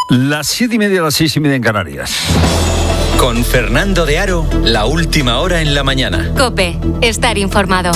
Las 7:30, las 6:30 en Canarias. Con Fernando de Aro, la última hora en la mañana. COPE, estar informado.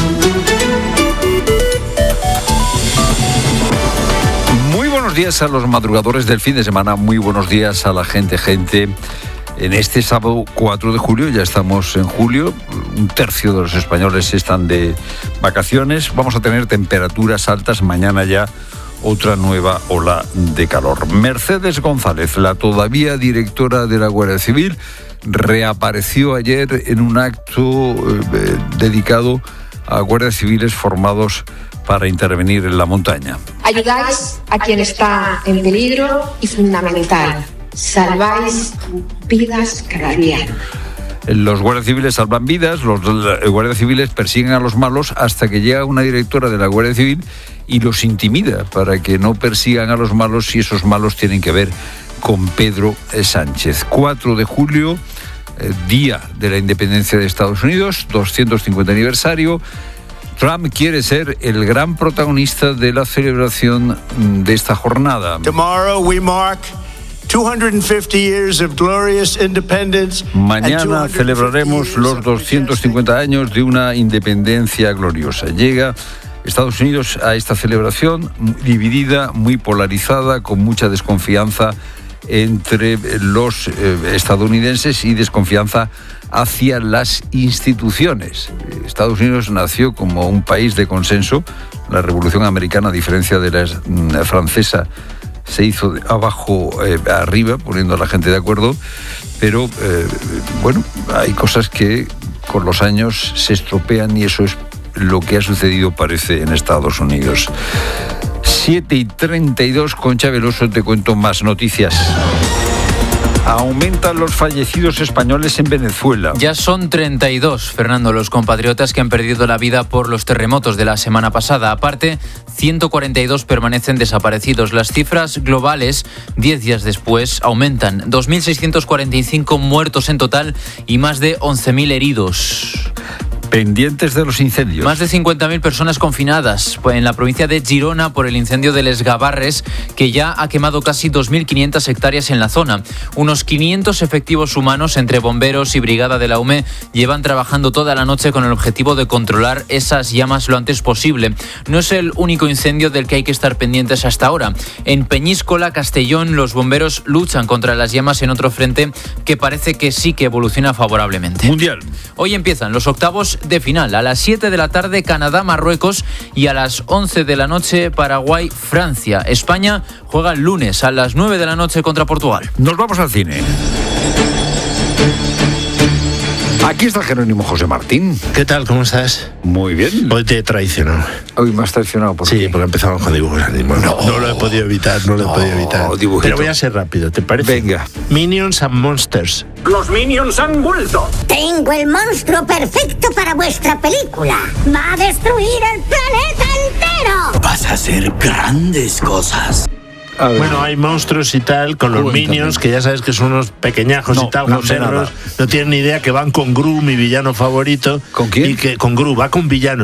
Muy buenos días a los madrugadores del fin de semana, muy buenos días a la gente. En este sábado 4 de julio, ya estamos en julio, un tercio de los españoles están de vacaciones, vamos a tener temperaturas altas, mañana ya otra nueva ola de calor. Mercedes González, la todavía directora de la Guardia Civil, reapareció ayer en un acto dedicado a guardias civiles formados para intervenir en la montaña. Ayudáis a quien está en peligro y, fundamental, salváis vidas cada día. Los guardias civiles salvan vidas, los guardias civiles persiguen a los malos hasta que llega una directora de la Guardia Civil y los intimida para que no persigan a los malos si esos malos tienen que ver con Pedro Sánchez. 4 de julio, día de la independencia de Estados Unidos, 250 aniversario. Trump quiere ser el gran protagonista de la celebración de esta jornada. Tomorrow we mark 250 years of glorious independence. Mañana celebraremos los 250 años de una independencia gloriosa. Llega Estados Unidos a esta celebración dividida, muy polarizada, con mucha desconfianza entre los estadounidenses y desconfianza hacia las instituciones. Estados Unidos nació como un país de consenso. La Revolución Americana, a diferencia de la francesa, se hizo de abajo arriba, poniendo a la gente de acuerdo, pero hay cosas que con los años se estropean y eso es lo que ha sucedido, parece, en Estados Unidos. 7:32, Concha Veloso, te cuento más noticias. Aumentan los fallecidos españoles en Venezuela. Ya son 32, Fernando, los compatriotas que han perdido la vida por los terremotos de la semana pasada. Aparte, 142 permanecen desaparecidos. Las cifras globales, 10 días después, aumentan. 2.645 muertos en total y más de 11.000 heridos. Pendientes de los incendios. Más de 50.000 personas confinadas en la provincia de Girona por el incendio de Les Gavarres, que ya ha quemado casi 2.500 hectáreas en la zona. Unos 500 efectivos humanos entre bomberos y brigada de la UME llevan trabajando toda la noche con el objetivo de controlar esas llamas lo antes posible. No es el único incendio del que hay que estar pendientes hasta ahora. En Peñíscola, Castellón, los bomberos luchan contra las llamas en otro frente que parece que sí que evoluciona favorablemente. Mundial. Hoy empiezan los octavos de final. A las 7 de la tarde, Canadá, Marruecos, y a las 11 de la noche, Paraguay, Francia. España juega el lunes a las 9 de la noche contra Portugal. Nos vamos al cine. Aquí está Jerónimo José Martín. ¿Qué tal? ¿Cómo estás? Muy bien. Hoy te he traicionado. Hoy me has traicionado. Sí, porque empezamos con dibujos animados. No lo he podido evitar, Dibujito. Pero voy a ser rápido, ¿te parece? Venga. Minions and Monsters. ¡Los Minions han vuelto! Tengo el monstruo perfecto para vuestra película. ¡Va a destruir el planeta entero! Vas a hacer grandes cosas. Bueno, hay monstruos y tal, con los Minions, que ya sabes que son unos pequeñajos y tal, gamberros. No tienen ni idea que van con Gru, mi villano favorito. ¿Con quién? Y que con Gru, va con villano.